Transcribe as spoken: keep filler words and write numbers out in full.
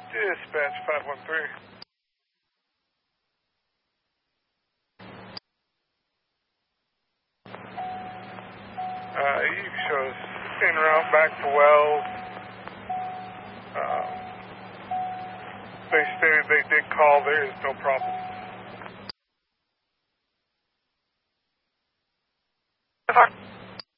Dispatch five one three. Uh, you can show us en route back to Wells. Um, they stated they did call. There is no problem.